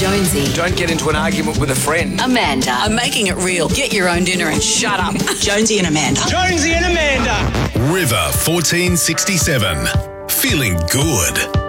Jonesy. Don't get into an argument with a friend. Amanda. I'm making it real. Get your own dinner and shut up. Jonesy and Amanda. Jonesy and Amanda. River 1467. Feeling good.